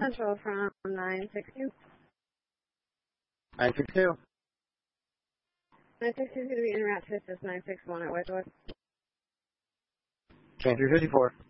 Central from 962. 962. 962 is going to be en route to assist 961 at Wedgewood. Train 354.